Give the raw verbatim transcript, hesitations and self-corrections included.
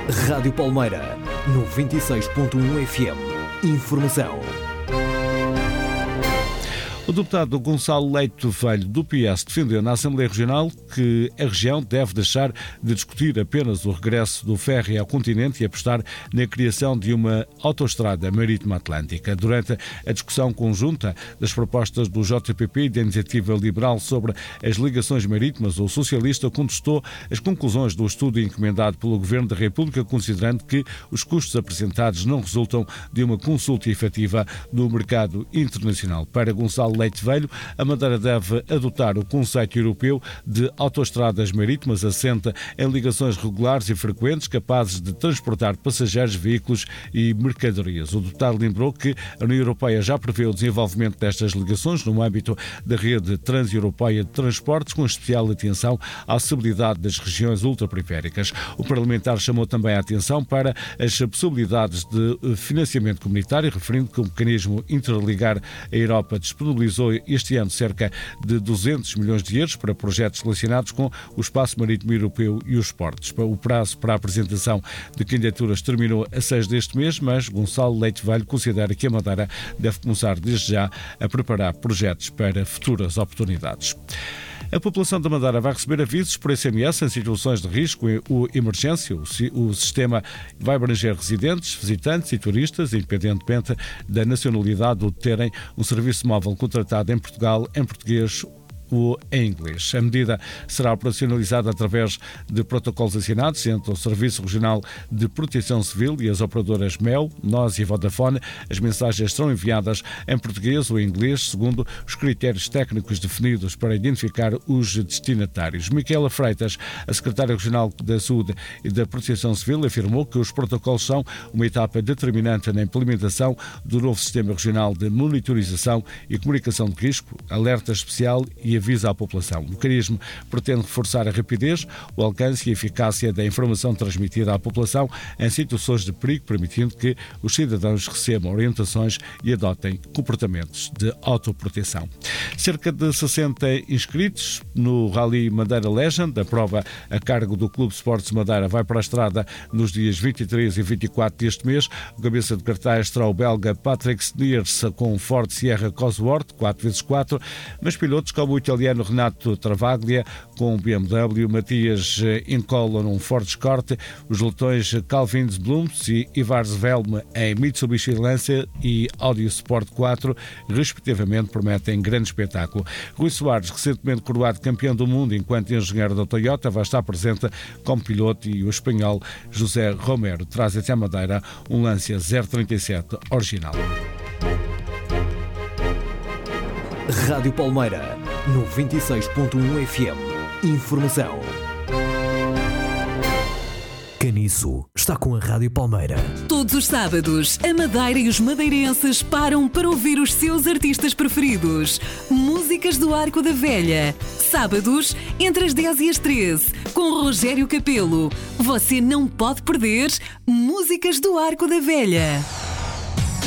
Rádio Palmeira, noventa e seis ponto um F M. Informação. O deputado Gonçalo Leite Velho, do P S, defendeu na Assembleia Regional que a região deve deixar de discutir apenas o regresso do ferry ao continente e apostar na criação de uma autoestrada marítima atlântica. Durante a discussão conjunta das propostas do J P P e da Iniciativa Liberal sobre as ligações marítimas, o socialista contestou as conclusões do estudo encomendado pelo Governo da República, considerando que os custos apresentados não resultam de uma consulta efetiva no mercado internacional. Para Gonçalo Leite Velho, a Madeira deve adotar o conceito europeu de autoestradas marítimas assente em ligações regulares e frequentes capazes de transportar passageiros, veículos e mercadorias. O deputado lembrou que a União Europeia já prevê o desenvolvimento destas ligações no âmbito da rede transeuropeia de transportes, com especial atenção à acessibilidade das regiões ultraperiféricas. O parlamentar chamou também a atenção para as possibilidades de financiamento comunitário, referindo que o mecanismo Interligar a Europa disponibilizou este ano cerca de duzentos milhões de euros para projetos relacionados com o espaço marítimo europeu e os portos. O prazo para a apresentação de candidaturas terminou a seis deste mês, mas Gonçalo Leite Velho considera que a Madeira deve começar desde já a preparar projetos para futuras oportunidades. A população da Madeira vai receber avisos por S M S em situações de risco ou emergência. O sistema vai abranger residentes, visitantes e turistas, independentemente da nacionalidade ou de terem um serviço móvel contratado em Portugal, em português ou em inglês. A medida será operacionalizada através de protocolos assinados entre o Serviço Regional de Proteção Civil e as operadoras Mel, Nós e Vodafone. As mensagens serão enviadas em português ou em inglês, segundo os critérios técnicos definidos para identificar os destinatários. Micaela Freitas, a secretária regional da Saúde e da Proteção Civil, afirmou que os protocolos são uma etapa determinante na implementação do novo Sistema Regional de Monitorização e Comunicação de Risco, alerta especial e avisa à população. O mecanismo pretende reforçar a rapidez, o alcance e a eficácia da informação transmitida à população em situações de perigo, permitindo que os cidadãos recebam orientações e adotem comportamentos de autoproteção. Cerca de sessenta inscritos no Rally Madeira Legend. A prova a cargo do Clube Sports Madeira vai para a estrada nos dias vinte e três e vinte e quatro deste mês. O cabeça de cartaz será o belga Patrick Sneers com o Ford Sierra Cosworth quatro por quatro, mas pilotos como o italiano Renato Travaglia com o B M W, Matias Incola num Ford Escort, os letões Calvin Blums e Ivar Zvelm em Mitsubishi Lancer e Audi Sport quatro, respectivamente, prometem grande espetáculo. Rui Soares, recentemente coroado campeão do mundo enquanto engenheiro da Toyota, vai estar presente como piloto, e o espanhol José Romero traz até a Madeira um Lancia zero trinta e sete original. Rádio Palmeira, noventa e seis ponto um F M. Informação. Caniço está com a Rádio Palmeira. Todos os sábados, a Madeira e os madeirenses param para ouvir os seus artistas preferidos. Músicas do Arco da Velha. Sábados, entre as dez e as treze, com Rogério Capelo. Você não pode perder Músicas do Arco da Velha.